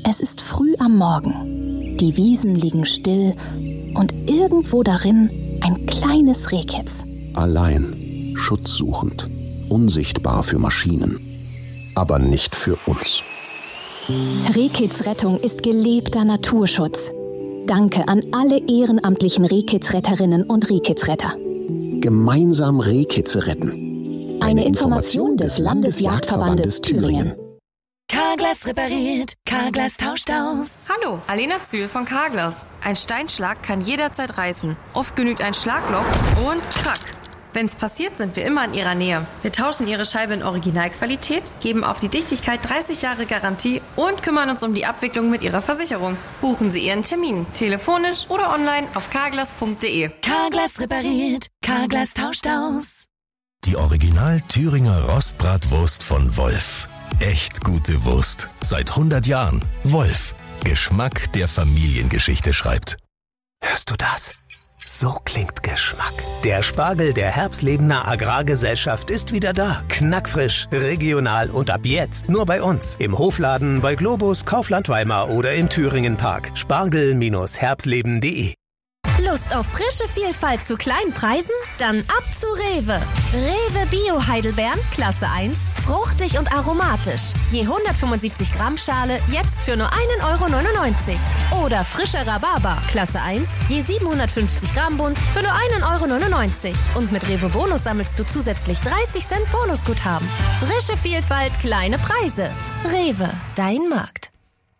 Es ist früh am Morgen. Die Wiesen liegen still und irgendwo darin ein kleines Rehkitz. Allein, schutzsuchend, unsichtbar für Maschinen, aber nicht für uns. Rehkitzrettung ist gelebter Naturschutz. Danke an alle ehrenamtlichen Rehkitzretterinnen und Rehkitzretter. Gemeinsam Rehkitze retten. Eine Information des Landesjagdverbandes Thüringen. Carglass repariert, Carglass tauscht aus. Hallo, Alena Zühl von Carglass. Ein Steinschlag kann jederzeit reißen. Oft genügt ein Schlagloch und krack. Wenn's passiert, sind wir immer in Ihrer Nähe. Wir tauschen Ihre Scheibe in Originalqualität, geben auf die Dichtigkeit 30 Jahre Garantie und kümmern uns um die Abwicklung mit Ihrer Versicherung. Buchen Sie Ihren Termin, telefonisch oder online auf carglass.de. Carglass repariert, Carglass tauscht aus. Die Original Thüringer Rostbratwurst von Wolf. Echt gute Wurst. Seit 100 Jahren. Wolf. Geschmack, der Familiengeschichte schreibt. Hörst du das? So klingt Geschmack. Der Spargel der Herbstlebener Agrargesellschaft ist wieder da. Knackfrisch, regional und ab jetzt nur bei uns. Im Hofladen, bei Globus, Kaufland Weimar oder im Thüringen Park. Spargel-herbstleben.de. Lust auf frische Vielfalt zu kleinen Preisen? Dann ab zu Rewe. Rewe Bio Heidelbeeren, Klasse 1, fruchtig und aromatisch. Je 175 Gramm Schale, jetzt für nur 1,99 €. Oder frischer Rhabarber, Klasse 1, je 750 Gramm Bund, für nur 1,99 €. Und mit Rewe Bonus sammelst du zusätzlich 30 Cent Bonusguthaben. Frische Vielfalt, kleine Preise. Rewe, dein Markt.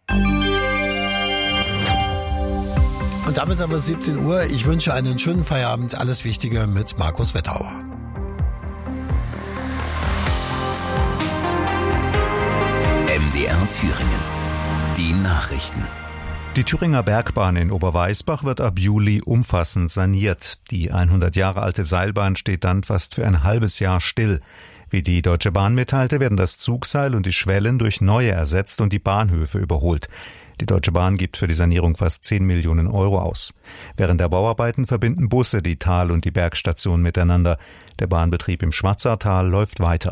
Und damit aber 17 Uhr. Ich wünsche einen schönen Feierabend. Alles Wichtige mit Markus Wettauer. MDR Thüringen. Die Nachrichten. Die Thüringer Bergbahn in Oberweisbach wird ab Juli umfassend saniert. Die 100 Jahre alte Seilbahn steht dann fast für ein halbes Jahr still. Wie die Deutsche Bahn mitteilte, werden das Zugseil und die Schwellen durch neue ersetzt und die Bahnhöfe überholt. Die Deutsche Bahn gibt für die Sanierung fast 10 Millionen € aus. Während der Bauarbeiten verbinden Busse die Tal- und die Bergstation miteinander. Der Bahnbetrieb im Schwarzertal läuft weiter.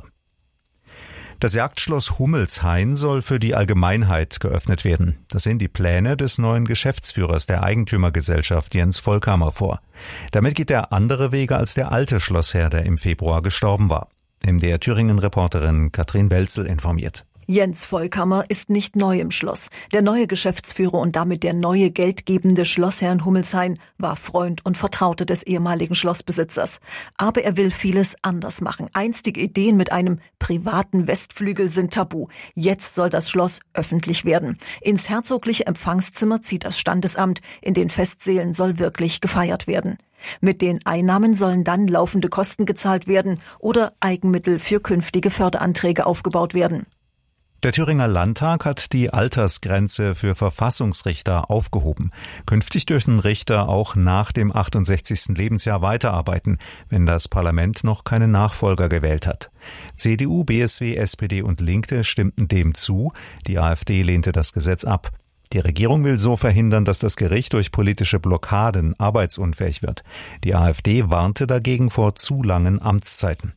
Das Jagdschloss Hummelshain soll für die Allgemeinheit geöffnet werden. Das sehen die Pläne des neuen Geschäftsführers der Eigentümergesellschaft Jens Volkamer vor. Damit geht er andere Wege als der alte Schlossherr, der im Februar gestorben war. MDR Thüringen-Reporterin Katrin Welzel informiert. Jens Volkamer ist nicht neu im Schloss. Der neue Geschäftsführer und damit der neue geldgebende Schlossherr in Hummelshain war Freund und Vertrauter des ehemaligen Schlossbesitzers. Aber er will vieles anders machen. Einstige Ideen mit einem privaten Westflügel sind tabu. Jetzt soll das Schloss öffentlich werden. Ins herzogliche Empfangszimmer zieht das Standesamt. In den Festsälen soll wirklich gefeiert werden. Mit den Einnahmen sollen dann laufende Kosten gezahlt werden oder Eigenmittel für künftige Förderanträge aufgebaut werden. Der Thüringer Landtag hat die Altersgrenze für Verfassungsrichter aufgehoben. Künftig dürfen Richter auch nach dem 68. Lebensjahr weiterarbeiten, wenn das Parlament noch keinen Nachfolger gewählt hat. CDU, BSW, SPD und Linke stimmten dem zu. Die AfD lehnte das Gesetz ab. Die Regierung will so verhindern, dass das Gericht durch politische Blockaden arbeitsunfähig wird. Die AfD warnte dagegen vor zu langen Amtszeiten.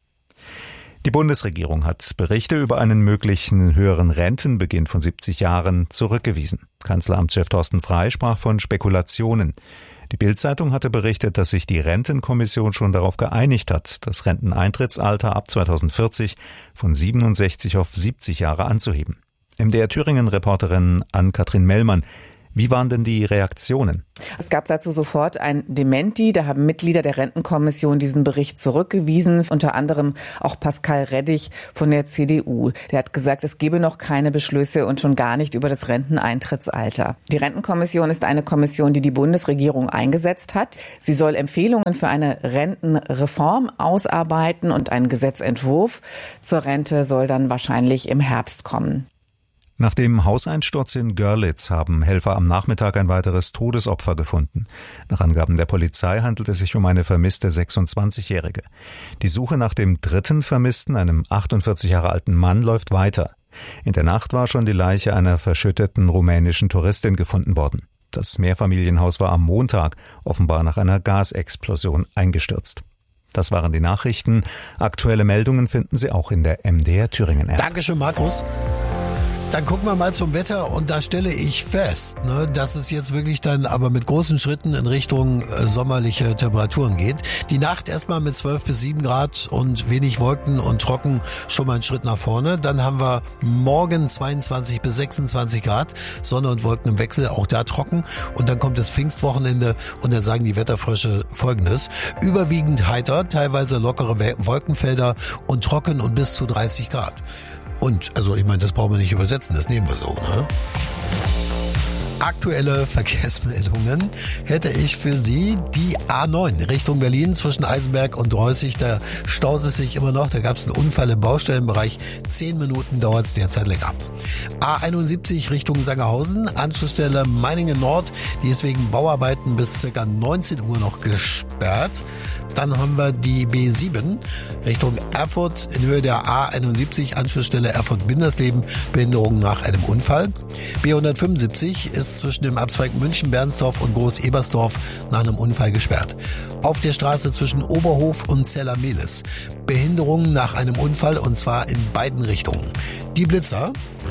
Die Bundesregierung hat Berichte über einen möglichen höheren Rentenbeginn von 70 Jahren zurückgewiesen. Kanzleramtschef Thorsten Frey sprach von Spekulationen. Die Bild-Zeitung hatte berichtet, dass sich die Rentenkommission schon darauf geeinigt hat, das Renteneintrittsalter ab 2040 von 67 auf 70 Jahre anzuheben. MDR Thüringen-Reporterin Ann-Kathrin Mellmann. Wie waren denn die Reaktionen? Es gab dazu sofort ein Dementi. Da haben Mitglieder der Rentenkommission diesen Bericht zurückgewiesen, unter anderem auch Pascal Reddig von der CDU. Der hat gesagt, es gebe noch keine Beschlüsse und schon gar nicht über das Renteneintrittsalter. Die Rentenkommission ist eine Kommission, die die Bundesregierung eingesetzt hat. Sie soll Empfehlungen für eine Rentenreform ausarbeiten und ein Gesetzentwurf zur Rente soll dann wahrscheinlich im Herbst kommen. Nach dem Hauseinsturz in Görlitz haben Helfer am Nachmittag ein weiteres Todesopfer gefunden. Nach Angaben der Polizei handelt es sich um eine vermisste 26-Jährige. Die Suche nach dem dritten Vermissten, einem 48 Jahre alten Mann, läuft weiter. In der Nacht war schon die Leiche einer verschütteten rumänischen Touristin gefunden worden. Das Mehrfamilienhaus war am Montag offenbar nach einer Gasexplosion eingestürzt. Das waren die Nachrichten. Aktuelle Meldungen finden Sie auch in der MDR Thüringen App. Dankeschön, Markus. Dann gucken wir mal zum Wetter und da stelle ich fest, dass es jetzt wirklich dann aber mit großen Schritten in Richtung sommerliche Temperaturen geht. Die Nacht erstmal mit 12 bis 7 Grad und wenig Wolken und trocken schon mal einen Schritt nach vorne. Dann haben wir morgen 22 bis 26 Grad, Sonne und Wolken im Wechsel, auch da trocken. Und dann kommt das Pfingstwochenende und dann sagen die Wetterfrösche Folgendes. Überwiegend heiter, teilweise lockere Wolkenfelder und trocken und bis zu 30 Grad. Und, also ich meine, das brauchen wir nicht übersetzen, das nehmen wir so, ne? Aktuelle Verkehrsmeldungen hätte ich für Sie die A9 Richtung Berlin zwischen Eisenberg und Reußig. Da staut es sich immer noch. Da gab es einen Unfall im Baustellenbereich. 10 Minuten dauert es derzeit länger. A71 Richtung Sangerhausen, Anschlussstelle Meiningen Nord. Die ist wegen Bauarbeiten bis ca. 19 Uhr noch gesperrt. Dann haben wir die B7 Richtung Erfurt in Höhe der A71, Anschlussstelle Erfurt-Bindersleben, Behinderung nach einem Unfall. B175 ist zwischen dem Abzweig München-Bernsdorf und Groß-Ebersdorf nach einem Unfall gesperrt. Auf der Straße zwischen Oberhof und Zella-Mehlis, Behinderung nach einem Unfall und zwar in beiden Richtungen. Die Blitzer.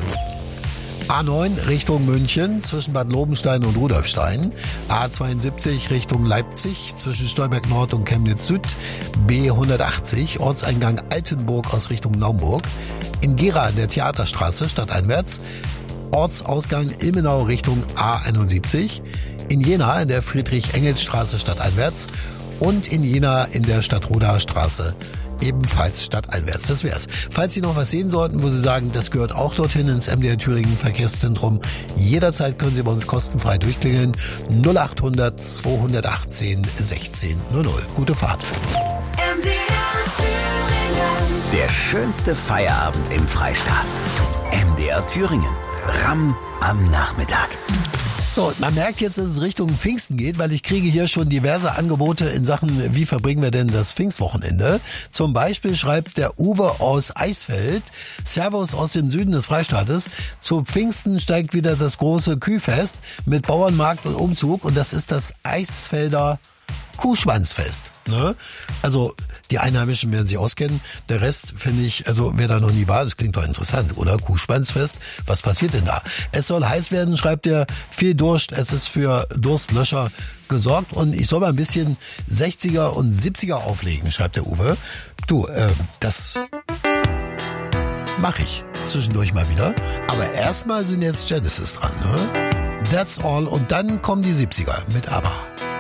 A9 Richtung München zwischen Bad Lobenstein und Rudolfstein. A72 Richtung Leipzig zwischen Stolberg Nord und Chemnitz Süd. B180 Ortseingang Altenburg aus Richtung Naumburg. In Gera an der Theaterstraße stadteinwärts. Ortsausgang Ilmenau Richtung A71. In Jena in der Friedrich-Engels-Straße stadteinwärts. Und in Jena in der Stadtroder Straße ebenfalls stadteinwärts. Das wär's. Falls Sie noch was sehen sollten, wo Sie sagen, das gehört auch dorthin ins MDR Thüringen Verkehrszentrum, jederzeit können Sie bei uns kostenfrei durchklingeln. 0800 218 1600. Gute Fahrt. MDR Thüringen. Der schönste Feierabend im Freistaat. MDR Thüringen. Ramm am Nachmittag. So, man merkt jetzt, dass es Richtung Pfingsten geht, weil ich kriege hier schon diverse Angebote in Sachen, wie verbringen wir denn das Pfingstwochenende. Zum Beispiel schreibt der Uwe aus Eisfeld, Servus aus dem Süden des Freistaates, zu Pfingsten steigt wieder das große Kühfest mit Bauernmarkt und Umzug und das ist das Eisfelder Kuhschwanzfest. Ne? Also die Einheimischen werden sich auskennen. Der Rest finde ich, also wer da noch nie war, das klingt doch interessant, oder? Kuhschwanzfest, was passiert denn da? Es soll heiß werden, schreibt er, viel Durst, es ist für Durstlöscher gesorgt und ich soll mal ein bisschen 60er und 70er auflegen, schreibt der Uwe. Du, das mache ich zwischendurch mal wieder. Aber erstmal sind jetzt Genesis dran, ne? That's all und dann kommen die 70er mit ABBA.